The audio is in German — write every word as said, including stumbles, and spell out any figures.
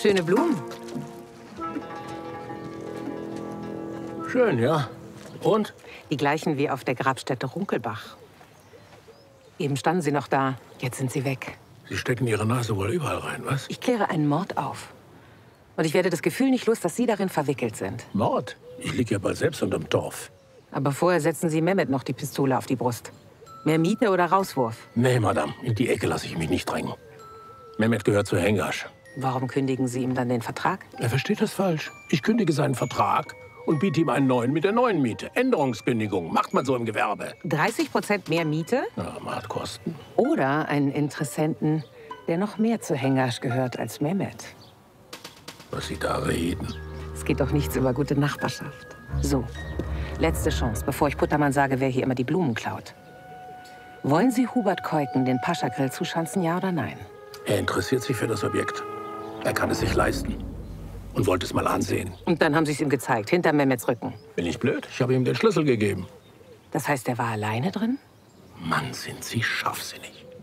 Schöne Blumen. Schön, ja. Und? Die gleichen wie auf der Grabstätte Runkelbach. Eben standen sie noch da, jetzt sind sie weg. Sie stecken Ihre Nase wohl überall rein, was? Ich kläre einen Mord auf. Und ich werde das Gefühl nicht los, dass Sie darin verwickelt sind. Mord? Ich lieg ja bald selbst unterm Torf. Aber vorher setzen Sie Mehmet noch die Pistole auf die Brust. Mehr Miete oder Rauswurf? Nee, Madame, in die Ecke lasse ich mich nicht drängen. Mehmet gehört zu Hengasch. Warum kündigen Sie ihm dann den Vertrag? Er versteht das falsch. Ich kündige seinen Vertrag und biete ihm einen neuen mit der neuen Miete. Änderungskündigung, macht man so im Gewerbe. dreißig Prozent mehr Miete? Ja, Maatkosten. Oder einen Interessenten, der noch mehr zu Hengasch gehört als Mehmet. Was Sie da reden. Es geht doch nichts über gute Nachbarschaft. So, letzte Chance, bevor ich Puttermann sage, wer hier immer die Blumen klaut. Wollen Sie Hubert Keuken den Pascha-Grill zuschanzen, ja oder nein? Er interessiert sich für das Objekt. Er kann es sich leisten. Und wollte es mal ansehen. Und dann haben Sie es ihm gezeigt, hinter Mehmets Rücken. Bin ich blöd? Ich habe ihm den Schlüssel gegeben. Das heißt, er war alleine drin? Mann, sind Sie scharfsinnig.